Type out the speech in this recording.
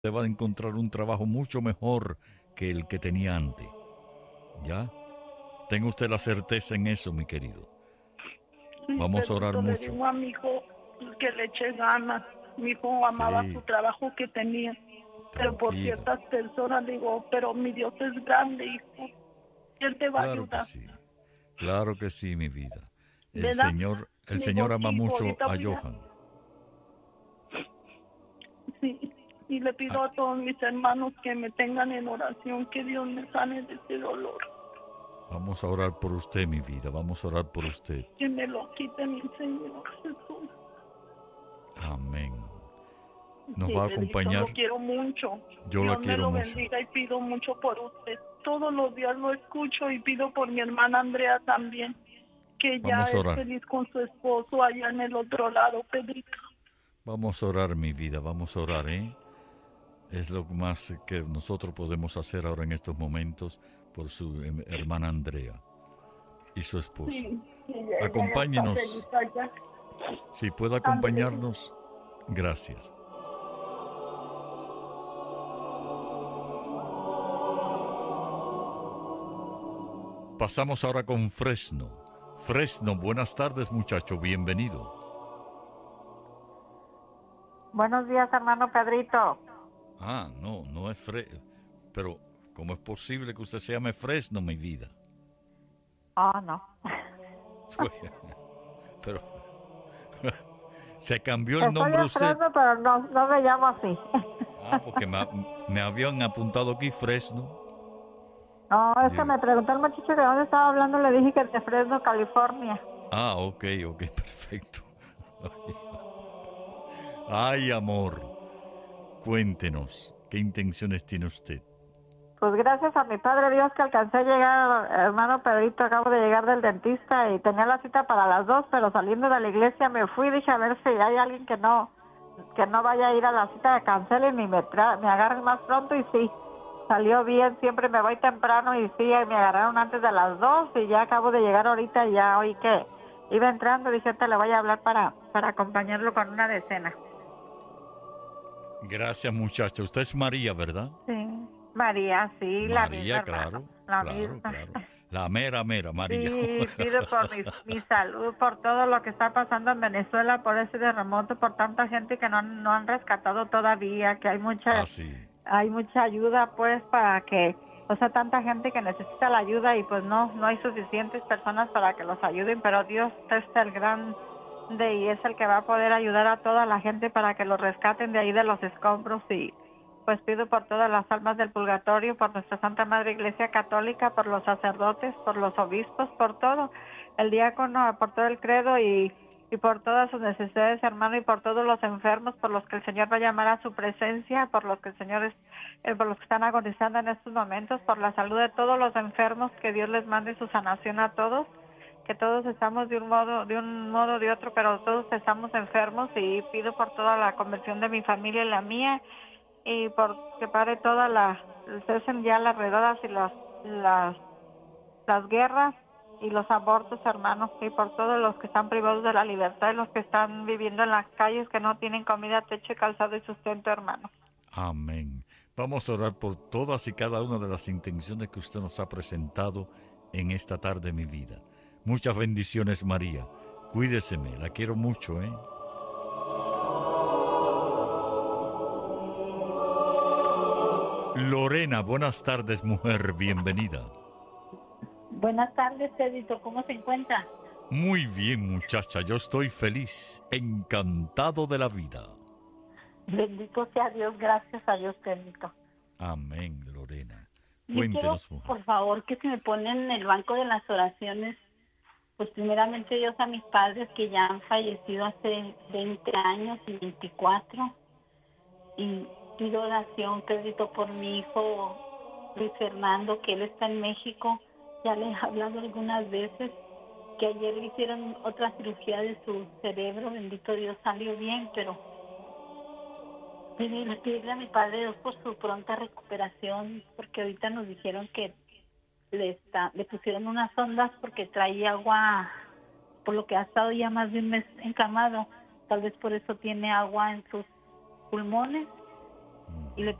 va a encontrar un trabajo mucho mejor que el que tenía antes. ¿Ya? Tenga usted la certeza en eso, mi querido. Sí, Vamos a orar Pedrito, le mucho. digo a mi hijo que le eche ganas. Mi hijo amaba su Sí, trabajo que tenía, pero por tranquila. ciertas personas digo, pero mi Dios es grande, hijo. Él te va a Claro que ayudar, sí. Claro que sí, mi vida. ¿verdad? El Señor Digo, ama hijo, mucho ahorita a voy a... Johan. Sí, y le pido Ah, a todos mis hermanos que me tengan en oración, que Dios me sane de ese dolor, vamos a orar por usted, mi vida. Vamos a orar por usted. que me lo quite mi Señor Jesús. Amén. Nos Sí, va a Pedrito, acompañar. lo quiero mucho. Yo la Dios me quiero lo mucho. bendiga y pido mucho por usted. Todos los días lo escucho y pido por mi hermana Andrea también, que ya Vamos a es orar. feliz con su esposo allá en el otro lado, Pedrito. Vamos a orar, mi vida. Vamos a orar, ¿eh? Es lo más que nosotros podemos hacer ahora en estos momentos por su hermana Andrea y su esposo. Sí, sí, ella ya está feliz Acompáñenos. allá. Si puede Ándele. acompañarnos, gracias. Pasamos ahora con Fresno. Fresno, buenas tardes, muchacho, bienvenido. Buenos días, hermano Pedrito. Ah, no, no es Fresno. Pero, ¿cómo es posible que usted se llame Fresno, mi vida? Oh, no. Pero, ¿se cambió el Estoy nombre en usted? Fresno, pero no me llamo así. Ah, porque me habían apuntado aquí Fresno. No, es que Digo, me preguntó el muchacho de dónde estaba hablando, le dije que de Fresno, California. ah, ok, ok, perfecto. Ay, amor, cuéntenos, ¿qué intenciones tiene usted? Pues gracias a mi padre Dios que alcancé a llegar, hermano Pedrito, acabo de llegar del dentista y tenía la cita para las 2, pero saliendo de la iglesia me fui, dije a ver si hay alguien que no vaya a ir a la cita, de cancelen y me agarren más pronto y sí. Salió bien, siempre me voy temprano y sí, me agarraron antes de las 2 y ya acabo de llegar ahorita y ya oí que iba entrando, dije, te le voy a hablar para acompañarlo con una decena. Gracias, muchacha. Usted es María, ¿verdad? Sí, María, sí, la misma, María, hermano, claro, la claro, misma. claro. La mera, mera, María. Sí, pido por mi salud, por todo lo que está pasando en Venezuela, por ese terremoto, por tanta gente que no han rescatado todavía, que Así. hay mucha ayuda pues para que, o sea, tanta gente que necesita la ayuda y pues no hay suficientes personas para que los ayuden, pero Dios es el grande y es el que va a poder ayudar a toda la gente para que los rescaten de ahí de los escombros y pues pido por todas las almas del purgatorio, por nuestra Santa Madre Iglesia Católica, por los sacerdotes, por los obispos, por todo, el diácono, por todo el credo y por todas sus necesidades, hermano, y por todos los enfermos, por los que el Señor va a llamar a su presencia, por los que el Señor por los que están agonizando en estos momentos, por la salud de todos los enfermos, que Dios les mande su sanación a todos, que todos estamos de un modo de otro, pero todos estamos enfermos y pido por toda la conversión de mi familia y la mía y por que pare cesen ya las redadas y las, las guerras y los abortos, hermanos, y por todos los que están privados de la libertad y los que están viviendo en las calles que no tienen comida, techo y calzado y sustento, hermano. Amén. Vamos a orar por todas y cada una de las intenciones que usted nos ha presentado en esta tarde, mi vida. Muchas bendiciones, María. Cuídeseme, la quiero mucho, ¿eh? Lorena, buenas tardes, mujer, bienvenida. Buenas tardes, Pedrito. ¿Cómo se encuentra? Muy bien, muchacha, yo estoy feliz, encantado de la vida. Bendito sea Dios, gracias a Dios, Pedrito. Amén, Lorena. Yo quiero, Cuéntenos, mujer. por favor, que se me ponen en el banco de las oraciones, pues primeramente Dios a mis padres que ya han fallecido hace 20 años y 24. Y pido oración, Pedrito, por mi hijo Luis Fernando, que él está en México. Ya le he hablado algunas veces que ayer le hicieron otra cirugía de su cerebro, bendito Dios, salió bien, pero pedirle a mi padre Dios por su pronta recuperación, porque ahorita nos dijeron que le pusieron unas ondas porque traía agua, por lo que ha estado ya más de un mes encamado, tal vez por eso tiene agua en sus pulmones y le